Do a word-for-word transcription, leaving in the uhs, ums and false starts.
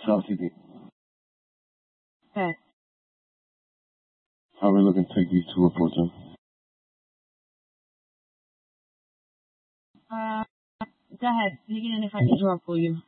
South T V. Okay. How are we looking to take these two reports in? Uh, go ahead. Speak it in if I interrupt for you.